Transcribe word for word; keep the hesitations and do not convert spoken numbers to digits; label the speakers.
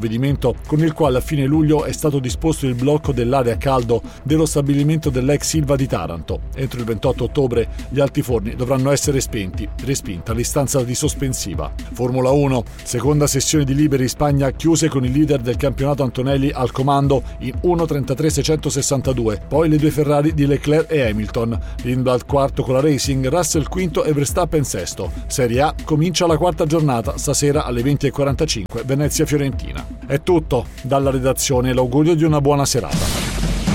Speaker 1: provvedimento con il quale a fine luglio è stato disposto il blocco dell'area a caldo dello stabilimento dell'ex Ilva di Taranto. Entro il ventotto ottobre gli altiforni dovranno essere spenti, respinta l'istanza di sospensiva. Formula uno, seconda sessione di libere in Spagna chiuse con il leader del campionato Antonelli al comando in uno trentatré seicentosessantadue, poi le due Ferrari di Leclerc e Hamilton, Lindblad quarto con la Racing, Russell quinto e Verstappen sesto. Serie A comincia la quarta giornata, stasera alle venti e quarantacinque, Venezia-Fiorentina. È tutto, dalla redazione l'augurio di una buona serata.